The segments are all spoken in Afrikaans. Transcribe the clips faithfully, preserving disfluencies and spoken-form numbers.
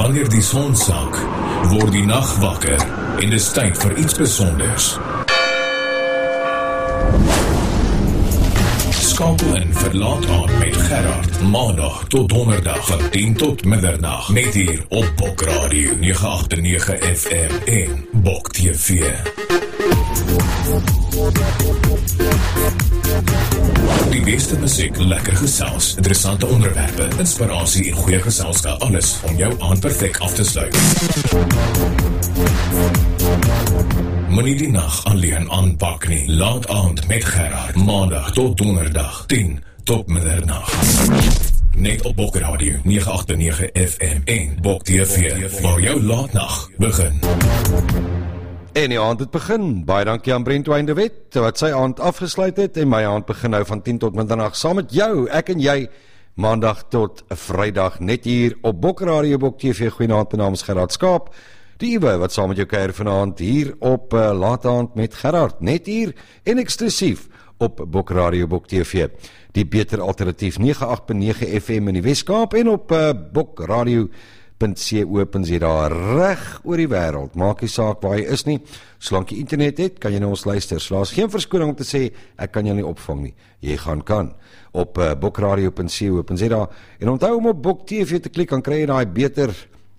Wanneer die son sak, word die nag wakker en dis tyd vir iets besonders. Skakel in vir Laat Aand met Gerard, maandag tot donderdag van tien tot middernacht, net hier op Bok Radio nege agt nege F M en Bok T V. Die beste musiek, lekker gesels, interessante onderwerpe, inspirasie en goeie geselskap, alles om jou aand perfek af te sluit. Moenie die nag alleen aanpak nie. Laat Aand met Gerard, maandag tot donderdag, tien tot middernacht. Net op Bok Radio nege agt nege F M en Bok T V, waar jou laatnag begin. En die aand het begin. Baie dankie aan Brentwyn de Wet, wat sy aand afgesluit het, en my aand begin nou van tien tot middernacht, saam met jou, ek en jy, maandag tot vrydag, net hier op Bok Radio, Bok T V. Goeienaand, my naam is Gerard Skaap, die Iwe, wat saam met jou kuier vanaand, hier op uh, Laat Aand met Gerard, net hier, en eksklusief, op Bok Radio, Bok T V, die beter alternatief, nege agt nege F M in die Weskaap, en op uh, Bok Radio, .co.za, reg oor die wêreld, maak die saak waar jy is nie, solank jy internet het, kan jy na ons luister, so laas geen verskoning om te sê, ek kan jou nie opvang nie, jy gaan kan, op uh, bokradio punt co punt za, en onthou om op Bok T V te klik, dan kry jy daai beter,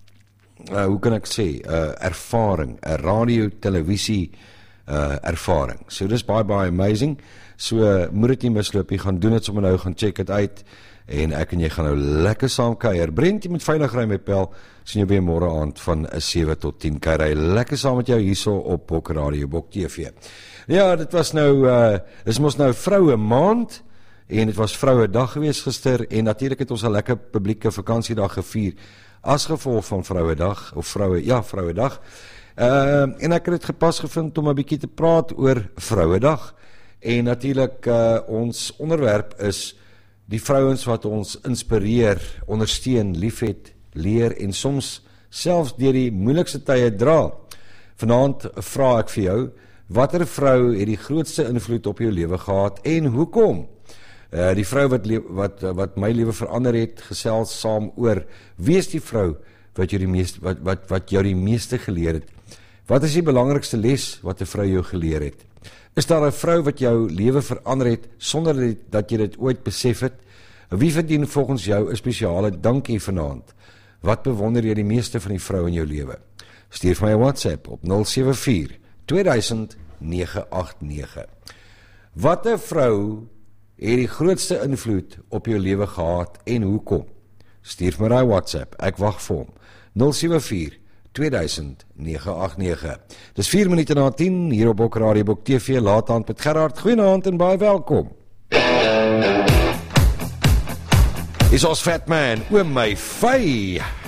uh, hoe kan ek sê, uh, ervaring, uh, radio, televisie, uh, ervaring, so dis baie, baie amazing, so uh, moet het nie misloop, jy gaan doen het sommer nou, gaan check het uit, en ek en jy gaan nou lekker saam kuier. Brent, jy moet veilig ry met Pel, sien jy weer môre aand van sewe tot tien, kuier hy lekker saam met jou hierso op Bok Radio, Bok T V. Ja, dit was nou, uh, dit was nou vroue maand, en dit was vroue dag gewees gister, en natuurlijk het ons 'n lekker publieke vakansiedag gevier, as gevolg van vroue dag, of vroue, ja, vroue dag, uh, en ek het het gepas gevind om 'n bietjie te praat oor vroue dag, en natuurlijk uh, ons onderwerp is die vrouens wat ons inspireer, ondersteun, liefhet, leer en soms selfs deur die moeilikste tye dra. Vanaand vra ek vir jou, watter vrou het die grootste invloed op jou lewe gehad en hoekom? Uh, die vrou wat, wat, wat my lewe verander het, gesels saam oor, wie is die vrou wat jou die meeste, wat, wat, wat jou die meeste geleer het? Wat is die belangrikste les wat 'n vrou jou geleer het? Is daar 'n vrou wat jou lewe verander het, sonder dat jy dit ooit besef het? Wie verdien volgens jou 'n spesiale dankie vanaand? Wat bewonder jy die meeste van die vrou in jou lewe? Stuur vir my 'n WhatsApp op nul sewe vier twee duisend nege agt nege. Watter vrou het die grootste invloed op jou lewe gehad en hoekom? Stuur vir my daai WhatsApp, ek wag vir hom. nul sewe vier twee duisend nege agt nege. Dis vier minute na tien, hier op Bok Radio, Bok T V, Laat Aand met Gerard. Goeienaand en baie welkom. Is ons Fat Man, oom my vy.